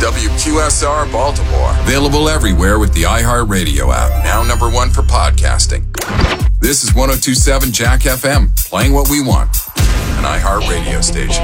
WQSR Baltimore. Available everywhere with the iHeartRadio app. Now number one for podcasting. This is 102.7 Jack FM, playing what we want. An iHeartRadio station.